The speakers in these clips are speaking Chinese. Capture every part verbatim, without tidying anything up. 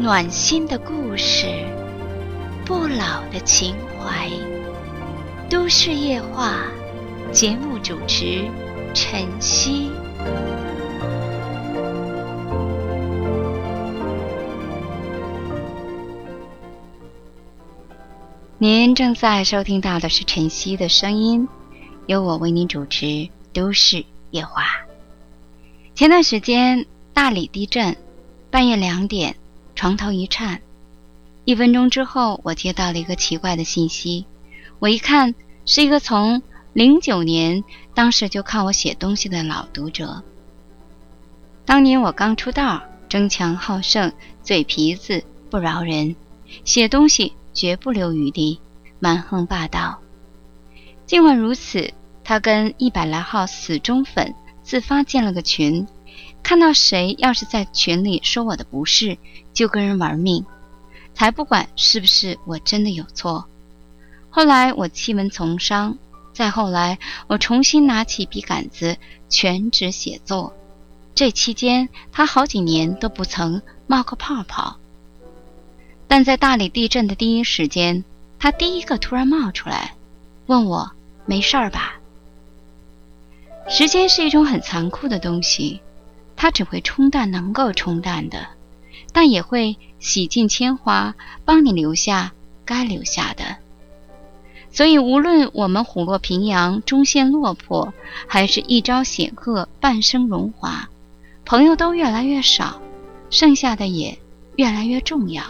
暖心的故事，不老的情怀。都市夜话节目主持晨曦。您正在收听到的是晨曦的声音，由我为您主持都市夜话。前段时间大理地震，半夜两点床头一颤，一分钟之后我接到了一个奇怪的信息，我一看是一个从零九年当时就看我写东西的老读者。当年我刚出道，争强好胜，嘴皮子不饶人，写东西绝不留余地，蛮横霸道。尽管如此，他跟一百来号死忠粉自发建了个群，看到谁要是在群里说我的不是，就跟人玩命，才不管是不是我真的有错。后来我弃文从商，再后来我重新拿起笔杆子全职写作，这期间他好几年都不曾冒个泡泡。但在大理地震的第一时间，他第一个突然冒出来问我没事儿吧。时间是一种很残酷的东西，它只会冲淡能够冲淡的，但也会洗尽铅华，帮你留下该留下的。所以无论我们虎落平阳，终陷落魄，还是一朝显赫，半生荣华，朋友都越来越少，剩下的也越来越重要。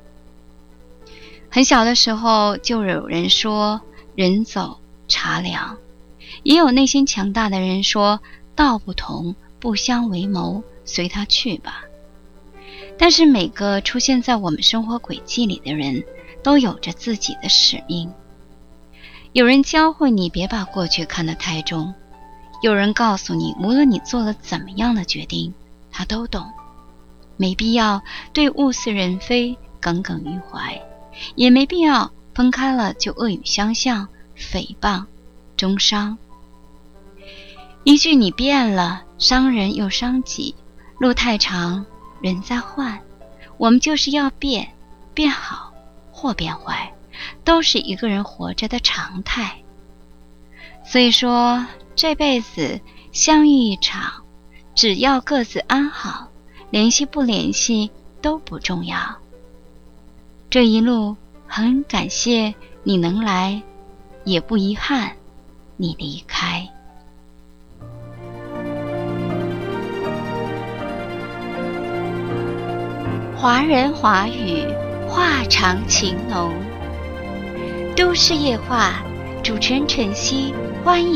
很小的时候就有人说人走茶凉，也有内心强大的人说道不同不相为谋，随他去吧。但是每个出现在我们生活轨迹里的人都有着自己的使命。有人教会你别把过去看得太重，有人告诉你无论你做了怎么样的决定，他都懂，没必要对物是人非耿耿于怀，也没必要分开了就恶语相向，诽谤中伤。一句你变了，伤人又伤己，路太长人在换，我们就是要变，变好或变坏，都是一个人活着的常态。所以说这辈子相遇一场，只要各自安好，联系不联系都不重要。这一路很感谢你能来，也不遗憾你离开。华人华语，话长情浓。都市夜话，主持人晨曦，欢迎